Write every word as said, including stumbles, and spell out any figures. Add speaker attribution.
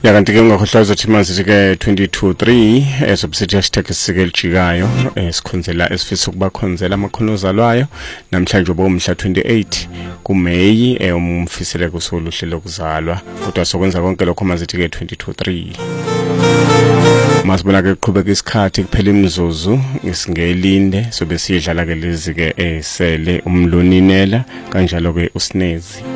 Speaker 1: Ya kanti ke ngakhohlwa uzothi manje ke twenty-two three esobsithi hashtag sikelujikayo esikhonzela esifisa ukubakhonzela amakhono ozalwayo namhlanje bomhla twenty-eight kuMeyi umfisele kusoluhle lokuzalwa kodwa sokwenza konke lokho mazithi ke twenty-two three masibona ke qhubeka isikhathi kuphela imizuzu ngesingelinde sobe siyidlala ke lezi ke esele umloninela kanjalo ke uSnezi